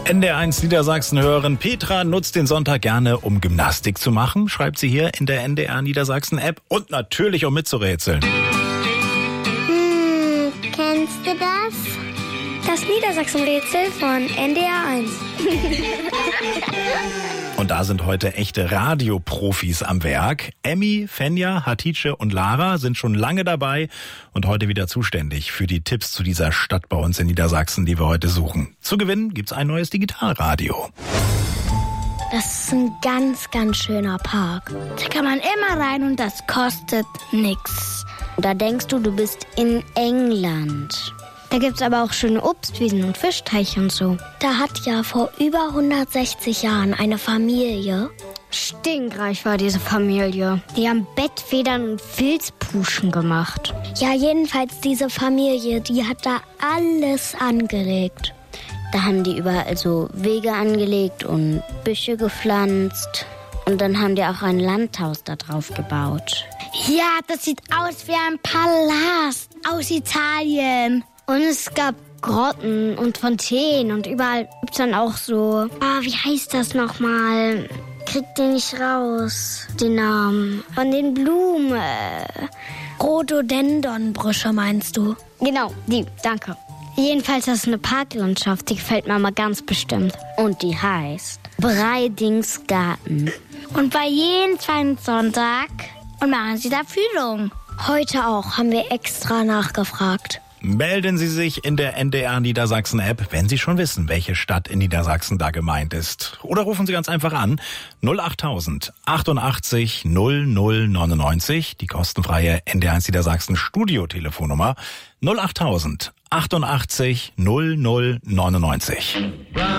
NDR1 Niedersachsen hören. Petra nutzt den Sonntag gerne, um Gymnastik zu machen, schreibt sie hier in der NDR Niedersachsen App und natürlich um mitzurätseln. Kennst du das? Das Niedersachsen-Rätsel von NDR1. Und da sind heute echte Radioprofis am Werk. Emmy, Fenja, Hatice und Lara sind schon lange dabei und heute wieder zuständig für die Tipps zu dieser Stadt bei uns in Niedersachsen, die wir heute suchen. Zu gewinnen gibt's ein neues Digitalradio. Das ist ein ganz, ganz schöner Park. Da kann man immer rein und das kostet nix. Da denkst du, du bist in England. Da gibt's aber auch schöne Obstwiesen und Fischteiche und so. Da hat ja vor über 160 Jahren eine Familie. Stinkreich war diese Familie. Die haben Bettfedern und Filzpuschen gemacht. Ja, jedenfalls diese Familie, die hat da alles angelegt. Da haben die überall so Wege angelegt und Büsche gepflanzt. Und dann haben die auch ein Landhaus da drauf gebaut. Ja, das sieht aus wie ein Palast aus Italien. Und es gab Grotten und Fontänen und überall gibt's dann auch so... wie heißt das nochmal? Kriegt den nicht raus, den Namen. Von den Blumen. Rhododendronbrüsche meinst du? Genau, die, danke. Jedenfalls das ist eine Parklandschaft, die gefällt mir mal ganz bestimmt. Und die heißt Breidingsgarten. Und bei jedem zweiten Sonntag und machen sie da Führung. Heute auch, haben wir extra nachgefragt. Melden Sie sich in der NDR Niedersachsen App, wenn Sie schon wissen, welche Stadt in Niedersachsen da gemeint ist. Oder rufen Sie ganz einfach an 08000 88 0099, die kostenfreie NDR1 Niedersachsen Studio-Telefonnummer 08000 88 0099.